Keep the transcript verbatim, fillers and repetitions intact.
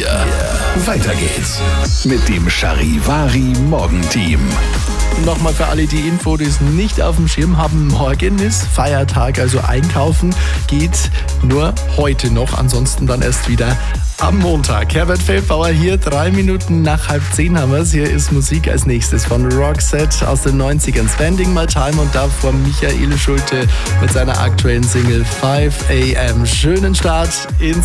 Yeah. Weiter geht's mit dem Charivari Morgenteam. Nochmal für alle die Info, die es nicht auf dem Schirm haben, morgen ist Feiertag, also einkaufen geht nur heute noch, ansonsten dann erst wieder am Montag. Herbert Feldbauer hier, drei Minuten nach halb zehn haben wir es. Hier ist Musik als nächstes von Roxette aus den neunzigern, Spending My Time, und davor Michael Schulte mit seiner aktuellen Single five a m. Schönen Start ins